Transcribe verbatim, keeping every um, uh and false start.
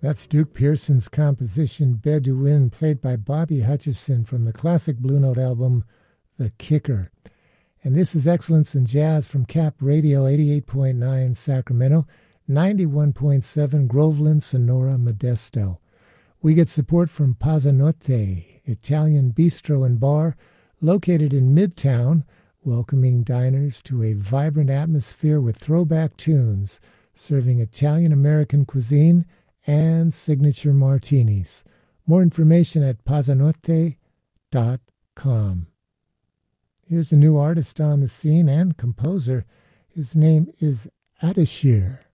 That's Duke Pearson's composition Bedouin, played by Bobby Hutcherson from the classic Blue Note album The Kicker. And this is Excellence in Jazz from Cap Radio, eighty-eight point nine Sacramento, ninety-one point seven Groveland, Sonora, Modesto. We get support from Pazzanotte, Italian bistro and bar located in Midtown, welcoming diners to a vibrant atmosphere with throwback tunes, serving Italian-American cuisine and signature martinis. More information at pazzanotte dot com. Here's a new artist on the scene and composer. His name is Adashir.